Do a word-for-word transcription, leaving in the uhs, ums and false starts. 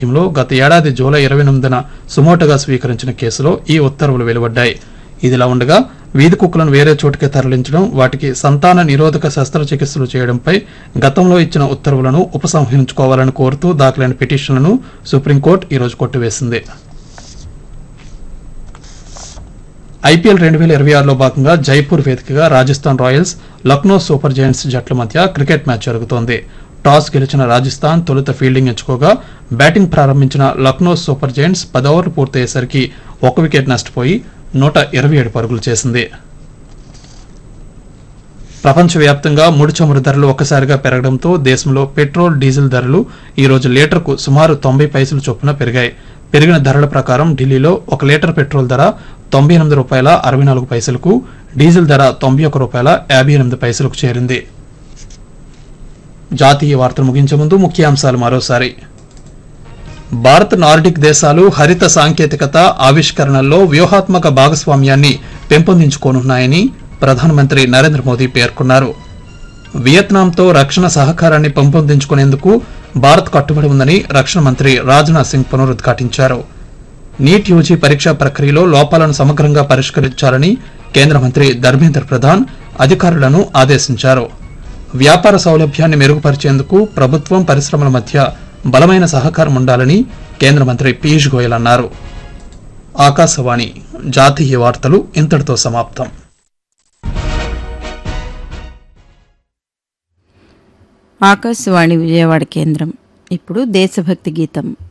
లో గత ఏడాది జూలై ఇరవై ఎనిమిదిన సుమోటోగా స్వీకరించిన కేసులో ఈ ఉత్తర్వులు వెలువడ్డాయి. ఇదిలా ఉండగా వీధి కుక్కలను వేరే చోటుకి తరలించడం, వాటికి సంతాన నిరోధక శస్త్రచికిత్సలు చేయడంపై గతంలో ఇచ్చిన ఉత్తర్వులను ఉపసంహరించుకోవాలని కోరుతూ దాఖలైన పిటిషన్లను సుప్రీంకోర్టు ఈరోజు కొట్టివేసింది. ఐపీఎల్ రెండు వేల ఇరవై ఆరులో భాగంగా జైపూర్ వేదికగా Rajasthan Royals, Lucknow super Giants జట్ల మధ్య క్రికెట్ మ్యాచ్ జరుగుతోంది. టాస్ గెలిచిన రాజస్థాన్ తొలుత ఫీల్డింగ్ ఎంచుకోగా బ్యాటింగ్ ప్రారంభించిన లక్నో సూపర్ జైంట్స్ పది ఓవర్లు పూర్తయ్యేసరికి ఒక వికెట్ నష్టపోయి నూట ఇరవై ఏడు పరుగులు చేసింది. ప్రపంచవ్యాప్తంగా ముడి చమురు ధరలు ఒక్కసారిగా పెరగడంతో దేశంలో పెట్రోల్, డీజిల్ ధరలు ఈ రోజు లీటర్కు సుమారు తొంభై పైసలు చొప్పున పెరిగాయి. పెరిగిన ధరల ప్రకారం ఢిల్లీలో ఒక లీటర్ పెట్రోల్ ధర తొంభై ఎనిమిది రూపాయల అరవై నాలుగు పైసలకు, డీజిల్ ధర తొంభై ఒక రూపాయల యాభై ఎనిమిది పైసలకు చేరింది. జాతీయ వార్తలు ముగించే ముందు ముఖ్యాంశాలు మరోసారి. భారత్, నార్డిక్ దేశాలు హరిత సాంకేతికత ఆవిష్కరణల్లో వ్యూహాత్మక భాగస్వామ్యాన్ని పెంపొందించుకోనున్నాయని ప్రధానమంత్రి నరేంద్ర మోదీ పేర్కొన్నారు. వియత్నాంతో రక్షణ సహకారాన్ని పెంపొందించుకునేందుకు భారత్ కట్టుబడి ఉందని రక్షణ మంత్రి రాజ్నాథ్ సింగ్ పునరుద్ఘాటించారు. నీట్ యూజీ పరీక్షా ప్రక్రియలో లోపాలను సమగ్రంగా పరిష్కరించాలని కేంద్ర మంత్రి ధర్మేంద్ర ప్రధాన్ అధికారులను ఆదేశించారు. వ్యాపార సౌలభ్యాన్ని మెరుగుపరిచేందుకు ప్రభుత్వం, పరిశ్రమల మధ్య బలమైన సహకారం ఉండాలని కేంద్ర మంత్రి పీయూష్ గోయల్ అన్నారు. ఆకాశవాణి జాతీయ వార్తలు ఇంతటితో సమాప్తం. ఆకాశవాణి విజయవాడ కేంద్రం. ఇప్పుడు దేశభక్తి గీతం.